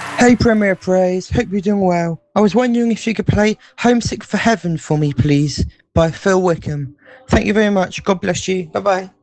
Hey Premier Praise, hope you're doing well. I was wondering if you could play Homesick for Heaven for me, please, by Phil Wickham. Thank you very much. God bless you. Bye bye.